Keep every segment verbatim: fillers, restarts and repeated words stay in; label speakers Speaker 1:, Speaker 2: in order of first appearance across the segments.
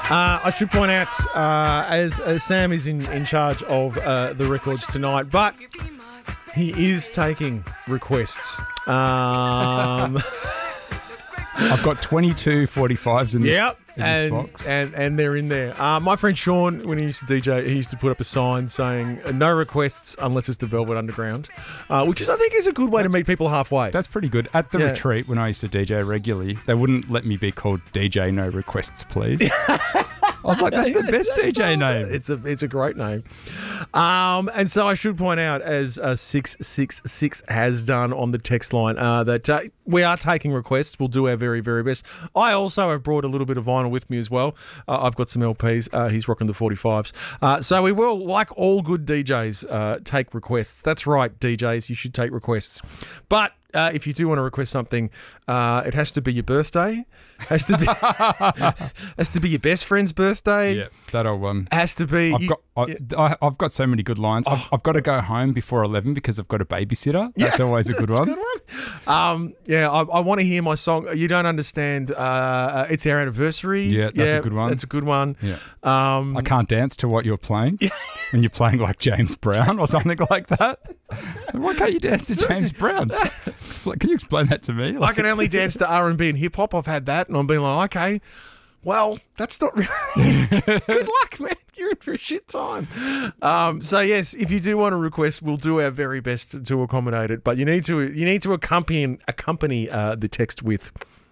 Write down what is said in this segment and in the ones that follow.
Speaker 1: Uh, I should point out, uh, as, as Sam is in, in charge of uh, the records tonight, but he is taking requests. Um,
Speaker 2: I've got twenty-two forty-fives in this,
Speaker 1: yep,
Speaker 2: in
Speaker 1: and,
Speaker 2: this box.
Speaker 1: and and they're in there. Uh, my friend Sean, when he used to D J, he used to put up a sign saying "No requests unless it's the Velvet Underground," uh, which is, I think, is a good way
Speaker 2: That's-
Speaker 1: to meet people halfway.
Speaker 2: That's pretty good. At the
Speaker 1: Yeah.
Speaker 2: retreat, when I used to D J regularly, they wouldn't let me be called D J No Requests, please. I was like, that's the best D J name.
Speaker 1: It's a it's a great name. Um, and so I should point out, as uh, six six six has done on the text line, uh, that uh, we are taking requests. We'll do our very, very best. I also have brought a little bit of vinyl with me as well. Uh, I've got some L Ps. Uh, he's rocking the forty-fives. Uh, so we will, like all good D Js, uh, take requests. That's right, D Js, you should take requests. But Uh, if you do want to request something, uh, it has to be your birthday. Has to be has to be your best friend's birthday.
Speaker 2: Yeah, that old one.
Speaker 1: Has to be.
Speaker 2: I've
Speaker 1: you-
Speaker 2: got I, I, I've got so many good lines. I've, I've got to go home before eleven because I've got a babysitter. That's
Speaker 1: Yeah,
Speaker 2: always a good
Speaker 1: that's
Speaker 2: one.
Speaker 1: a good one. Um, yeah, I, I want to hear my song. You don't understand. Uh, uh, it's our anniversry.
Speaker 2: Yeah, that's a good one.
Speaker 1: That's a good one.
Speaker 2: Yeah.
Speaker 1: Um,
Speaker 2: I can't dance to what you're playing when you're playing like James Brown or something like that. Why can't you dance to James Brown? Expl- Can you explain that to me?
Speaker 1: I
Speaker 2: Like,
Speaker 1: can only dance to R and B and hip hop. I've had that, and I'm being like, okay, well, that's not really. Good luck, man. You're in for a shit time. Um, so yes, if you do want to request, we'll do our very best to, to accommodate it. But you need to you need to accompany accompany uh, the text with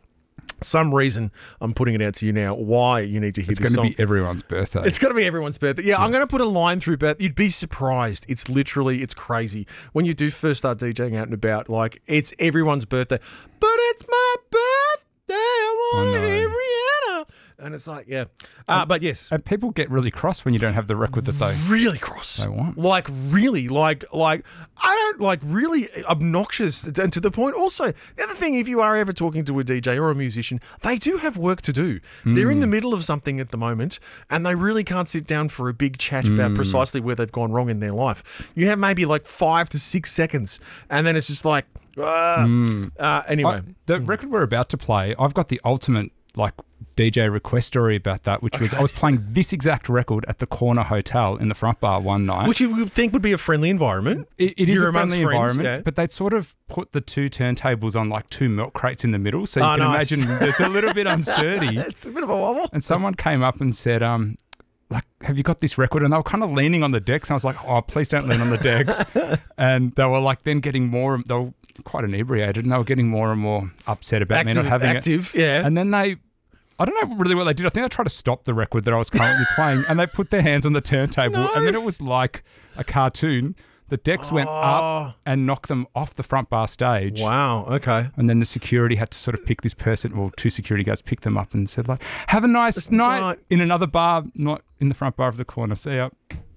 Speaker 1: some reason. I'm putting it out to you now. Why you need to hear
Speaker 2: it's
Speaker 1: this
Speaker 2: going
Speaker 1: song.
Speaker 2: to be everyone's birthday.
Speaker 1: It's got to be everyone's birthday. Yeah, I'm going to put a line through, but you'd be surprised. It's literally, it's crazy. When you do first start DJing out and about, like, it's everyone's birthday. But it's my birthday. I want
Speaker 2: I
Speaker 1: to
Speaker 2: know.
Speaker 1: hear Rihanna. And it's like, yeah. Uh, but yes,
Speaker 2: And people get really cross when you don't have the record that they
Speaker 1: really cross.
Speaker 2: They want.
Speaker 1: Like, really, like, like, I don't, like, really obnoxious. And to the point, also, the other thing, if you are ever talking to a D J or a musician, they do have work to do. They're in the middle of something at the moment, and they really can't sit down for a big chat about precisely where they've gone wrong in their life. You have maybe like five to six seconds, and then it's just like, ah. uh, anyway.
Speaker 2: I- the record we're about to play, I've got the ultimate like D J request story about that, which was I was playing this exact record at the Corner Hotel in the front bar one night.
Speaker 1: Which you would think would be a friendly environment.
Speaker 2: It, it is
Speaker 1: You're
Speaker 2: a friendly
Speaker 1: amongst friends,
Speaker 2: environment,
Speaker 1: yeah.
Speaker 2: but they'd sort of put the two turntables on like two milk crates in the middle, so you
Speaker 1: Oh,
Speaker 2: can
Speaker 1: nice.
Speaker 2: imagine it's a little bit unsturdy.
Speaker 1: It's a bit of a wobble.
Speaker 2: And someone came up and said, um, like, have you got this record? And they were kind of leaning on the decks. And I was like, oh, please don't lean on the decks. And they were like then getting more, they were quite inebriated and they were getting more and more upset about
Speaker 1: Active,
Speaker 2: me not having it.
Speaker 1: active, yeah.
Speaker 2: And then they, I don't know really what they did. I think they tried to stop the record that I was currently playing and they put their hands on the turntable
Speaker 1: No.
Speaker 2: and then it was like a cartoon. The decks went
Speaker 1: Oh.
Speaker 2: up and knocked them off the front bar stage.
Speaker 1: Wow, okay.
Speaker 2: And then the security had to sort of pick this person, well, two security guards picked them up and said like, have a nice night
Speaker 1: night.
Speaker 2: in another bar, not in the front bar of the Corner. See ya.